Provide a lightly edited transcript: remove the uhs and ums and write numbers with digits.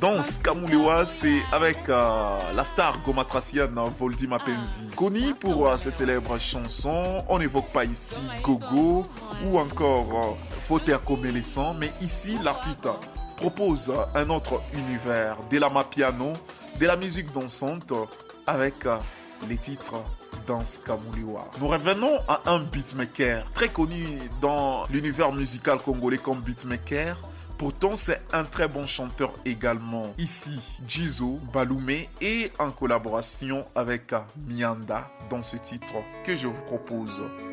Danse Kamulewa, c'est avec la star gomatracienne Voldy Mapenzi. Connu pour ses célèbres chansons, on n'évoque pas ici Gogo ou encore Fauteuil Comélescent, mais ici l'artiste propose un autre univers, de la mapiano, de la musique dansante avec les titres Danse Kamulewa. Nous revenons à un beatmaker très connu dans l'univers musical congolais comme beatmaker. Pourtant, c'est un très bon chanteur également. Ici, Jizo Baloumé et en collaboration avec Mianda dans ce titre que je vous propose.